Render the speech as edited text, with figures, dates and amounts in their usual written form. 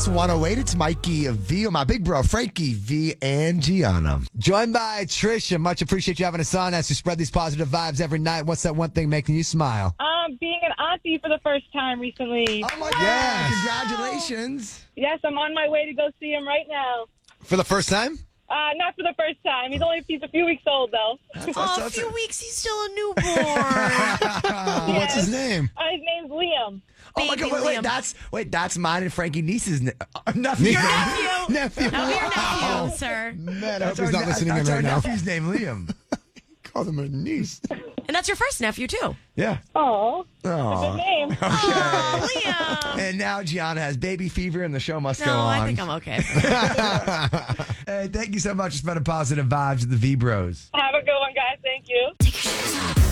Plus 108. It's Mikey V, my big bro, Frankie V, and Gianna. Joined by Trisha. Much appreciate you having us on as we spread these positive vibes every night. What's that one thing making you smile? Being an auntie for the first time recently. Oh, my God. Congratulations. Yes, I'm on my way to go see him right now. For the first time? Not for the first time. He's a few weeks old, though. A few weeks, he's still a newborn. What's his name? His name's Liam. Oh, my Baby God. Liam. That's mine and Frankie niece's nephew. Your nephew. Nephew. That'll be your nephew, sir. Man, I hope he's not listening in right now. That's our nephew's name, Liam. Call him a niece. And that's your first nephew, too. Yeah. Oh, good Oh. name. Oh, Liam. And now Gianna has baby fever and the show must go No, on. I think I'm okay. Hey, thank you so much for spending positive vibes with the V Bros. Have a good one, guys. Thank you. Take your shoes off.